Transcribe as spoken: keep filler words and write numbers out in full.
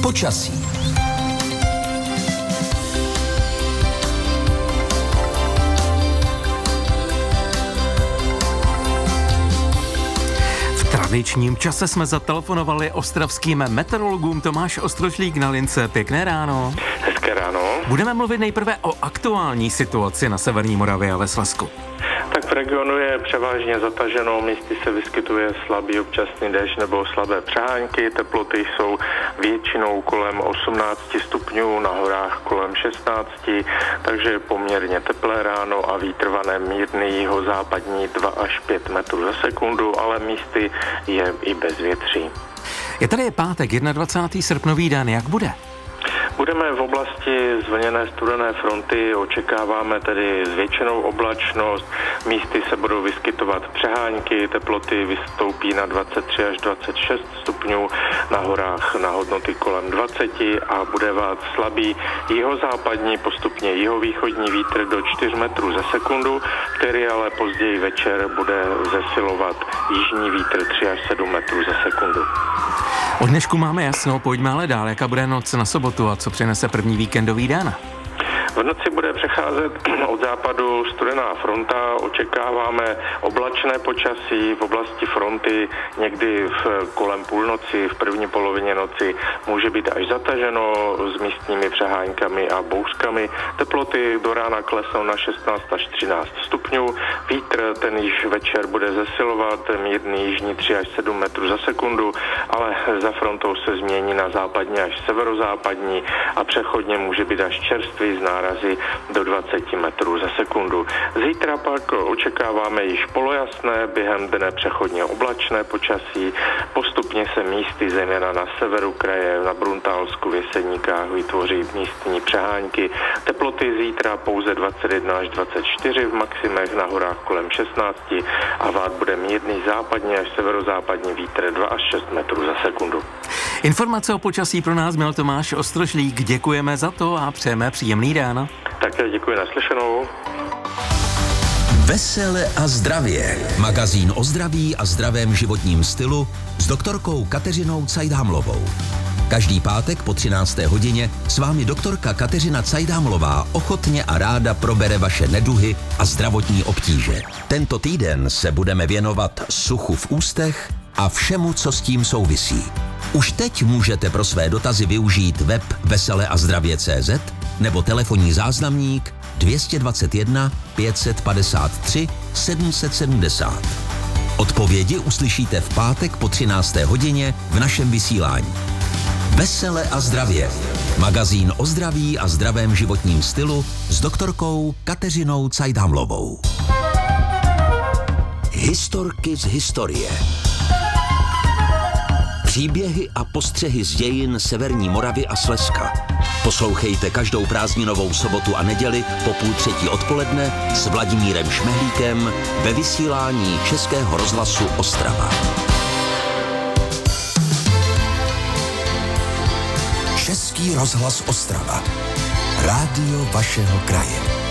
Počasí. V tradičním čase jsme zatelefonovali ostravským meteorologům. Tomáš Ostrožlík na lince. Pěkné ráno. Hezké ráno. Budeme mluvit nejprve o aktuální situaci na severní Moravě a ve Slezsku. Tak v regionu je převážně zataženo, místy se vyskytuje slabý občasný déšť nebo slabé přehánky, teploty jsou většinou kolem osmnáct stupňů, na horách kolem šestnáct, takže je poměrně teplé ráno a vítr vane mírný jihozápadní dva až pět metrů za sekundu, ale místy je i bez větří. Je tady pátek, dvacátého prvního srpnový den, jak bude? Budeme v oblasti zvlněné studené fronty, očekáváme tedy zvětšenou oblačnost, místy se budou vyskytovat přehánky, teploty vystoupí na dvacet tři až dvacet šest stupňů, na horách na hodnoty kolem dvacet a bude vát slabý jihozápadní, postupně jihovýchodní vítr do čtyř metrů za sekundu, který ale později večer bude zesilovat jižní vítr tři až sedm metrů za sekundu. Od dnešku máme jasno, pojďme ale dál. Jaká bude noc na sobotu a co přinese první víkendový den? V noci bude přecházet od západu studená fronta, očekáváme oblačné počasí v oblasti fronty, někdy v kolem půlnoci, v první polovině noci může být až zataženo s místními přeháňkami a bouřkami. Teploty do rána klesnou na šestnáct až třináct stupňů, vítr ten již večer bude zesilovat, mírný jižní tři až sedm metrů za sekundu, ale za frontou se změní na západní až severozápadní a přechodně může být až čerstvý z nárazy do dvacet metrů za sekundu. Zítra pak očekáváme již polojasné, během dne přechodně oblačné počasí, postupně se místy zejména na severu kraje, na Bruntálsku, v Jeseníkách vytvoří místní přehánky. Teploty zítra pouze dvacet jedna až dvacet čtyři, v maximech na horách kolem šestnáct a vát bude mírný západní až severozápadní vítr dva až šest metrů za sekundu. Informace o počasí pro nás měl Tomáš Ostrožlík. Děkujeme za to a přejeme příjemný den. Také děkuji, naslyšenou. Vesele a zdravě. Magazín o zdraví a zdravém životním stylu s doktorkou Kateřinou Cajdhamlovou. Každý pátek po třinácté hodině s vámi doktorka Kateřina Cajdhamlová ochotně a ráda probere vaše neduhy a zdravotní obtíže. Tento týden se budeme věnovat suchu v ústech a všemu, co s tím souvisí. Už teď můžete pro své dotazy využít web vesele a zdravě tečka cé zet nebo telefonní záznamník dvě dvacet jedna pět set padesát tři sedm set sedmdesát. Odpovědi uslyšíte v pátek po třinácté hodině v našem vysílání. Vesele a zdravě. Magazín o zdraví a zdravém životním stylu s doktorkou Kateřinou Cajdhamlovou. Historky z historie. Příběhy a postřehy z dějin severní Moravy a Slezska. Poslouchejte každou prázdninovou sobotu a neděli po půl třetí odpoledne s Vladimírem Šmehlíkem ve vysílání Českého rozhlasu Ostrava. Český rozhlas Ostrava. Rádio vašeho kraje.